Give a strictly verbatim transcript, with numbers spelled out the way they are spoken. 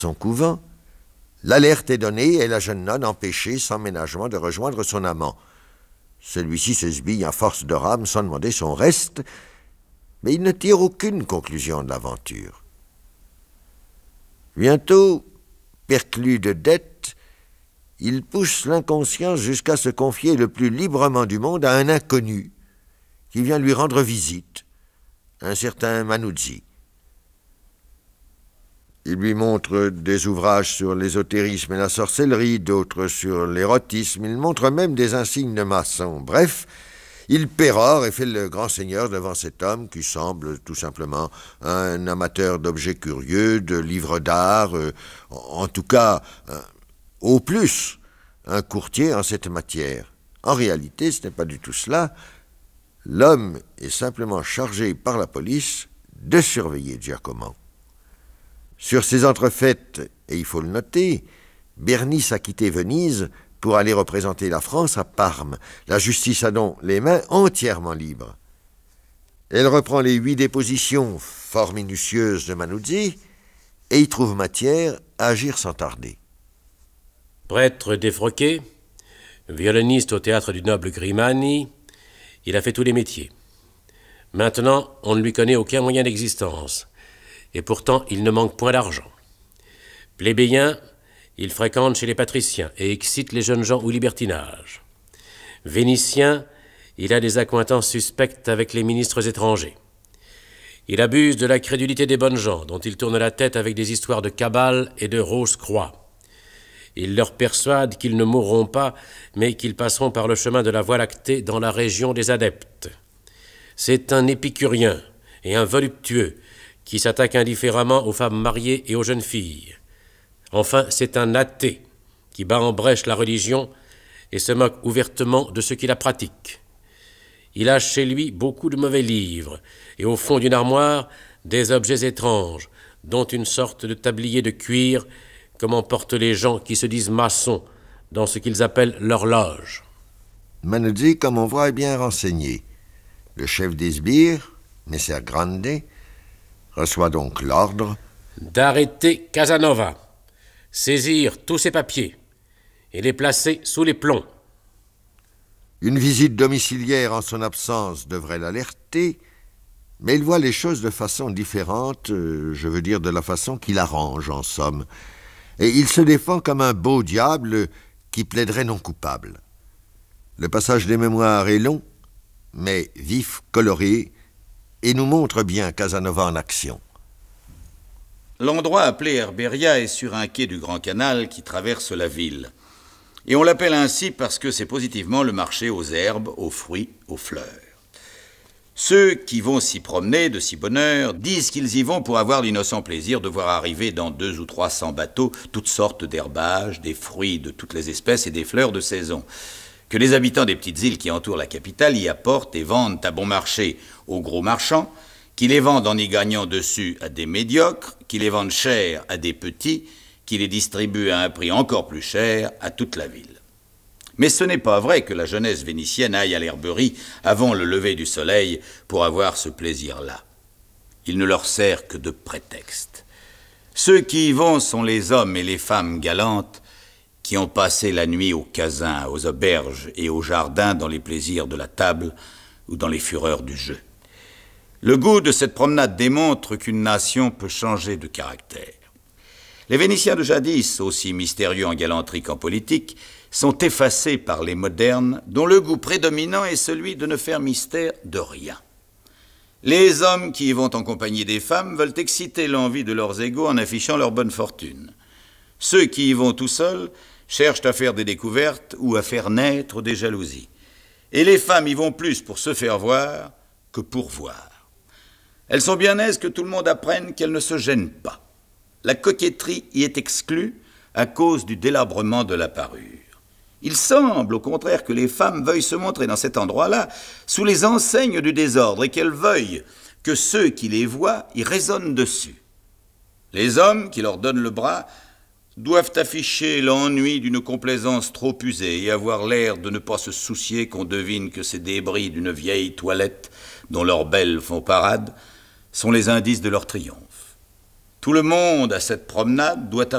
son couvent, l'alerte est donnée et la jeune nonne empêchée sans ménagement de rejoindre son amant. Celui-ci se sbille en force de rame sans demander son reste, mais il ne tire aucune conclusion de l'aventure. Bientôt, perclus de dettes, il pousse l'inconscience jusqu'à se confier le plus librement du monde à un inconnu qui vient lui rendre visite, un certain Manuzzi. Il lui montre des ouvrages sur l'ésotérisme et la sorcellerie, d'autres sur l'érotisme. Il montre même des insignes de maçon. Bref, il pérore et fait le grand seigneur devant cet homme qui semble tout simplement un amateur d'objets curieux, de livres d'art, euh, en tout cas, un, au plus, un courtier en cette matière. En réalité, ce n'est pas du tout cela. L'homme est simplement chargé par la police de surveiller Giacomo. Sur ces entrefaites, et il faut le noter, Bernice a quitté Venise pour aller représenter la France à Parme. La justice a donc les mains entièrement libres. Elle reprend les huit dépositions fort minutieuses de Manuzzi et y trouve matière à agir sans tarder. Prêtre défroqué, violoniste au théâtre du noble Grimani, il a fait tous les métiers. Maintenant, on ne lui connaît aucun moyen d'existence. Et pourtant, il ne manque point d'argent. Plébéien, il fréquente chez les patriciens et excite les jeunes gens au libertinage. Vénitien, il a des accointances suspectes avec les ministres étrangers. Il abuse de la crédulité des bonnes gens, dont il tourne la tête avec des histoires de cabale et de rose-croix. Il leur persuade qu'ils ne mourront pas, mais qu'ils passeront par le chemin de la Voie lactée dans la région des adeptes. C'est un épicurien et un voluptueux, qui s'attaque indifféremment aux femmes mariées et aux jeunes filles. Enfin, c'est un athée qui bat en brèche la religion et se moque ouvertement de ceux qui la pratiquent. Il a chez lui beaucoup de mauvais livres et au fond d'une armoire des objets étranges, dont une sorte de tablier de cuir, comme en portent les gens qui se disent maçons dans ce qu'ils appellent leur loge. Manuzzi, comme on voit, est bien renseigné. Le chef des sbires, Messer Grande, reçoit donc l'ordre d'arrêter Casanova, saisir tous ses papiers et les placer sous les plombs. Une visite domiciliaire en son absence devrait l'alerter, mais il voit les choses de façon différente, euh, je veux dire de la façon qu'il arrange, en somme. Et il se défend comme un beau diable qui plaiderait non coupable. Le passage des mémoires est long, mais vif, coloré, et nous montre bien Casanova en action. L'endroit appelé Herberia est sur un quai du Grand Canal qui traverse la ville. Et on l'appelle ainsi parce que c'est positivement le marché aux herbes, aux fruits, aux fleurs. Ceux qui vont s'y promener de si bonne heure disent qu'ils y vont pour avoir l'innocent plaisir de voir arriver dans deux ou trois cents bateaux toutes sortes d'herbages, des fruits de toutes les espèces et des fleurs de saison, que les habitants des petites îles qui entourent la capitale y apportent et vendent à bon marché aux gros marchands, qui les vendent en y gagnant dessus à des médiocres, qui les vendent cher à des petits, qui les distribuent à un prix encore plus cher à toute la ville. Mais ce n'est pas vrai que la jeunesse vénitienne aille à l'herberie avant le lever du soleil pour avoir ce plaisir-là. Il ne leur sert que de prétexte. Ceux qui y vont sont les hommes et les femmes galantes qui ont passé la nuit aux casins, aux auberges et aux jardins dans les plaisirs de la table ou dans les fureurs du jeu. Le goût de cette promenade démontre qu'une nation peut changer de caractère. Les Vénitiens de jadis, aussi mystérieux en galanterie qu'en politique, sont effacés par les modernes, dont le goût prédominant est celui de ne faire mystère de rien. Les hommes qui y vont en compagnie des femmes veulent exciter l'envie de leurs égaux en affichant leur bonne fortune. Ceux qui y vont tout seuls cherchent à faire des découvertes ou à faire naître des jalousies. Et les femmes y vont plus pour se faire voir que pour voir. Elles sont bien aises que tout le monde apprenne qu'elles ne se gênent pas. La coquetterie y est exclue à cause du délabrement de la parure. Il semble, au contraire, que les femmes veuillent se montrer dans cet endroit-là sous les enseignes du désordre et qu'elles veuillent que ceux qui les voient y raisonnent dessus. Les hommes qui leur donnent le bras doivent afficher l'ennui d'une complaisance trop usée et avoir l'air de ne pas se soucier qu'on devine que ces débris d'une vieille toilette dont leurs belles font parade sont les indices de leur triomphe. Tout le monde à cette promenade doit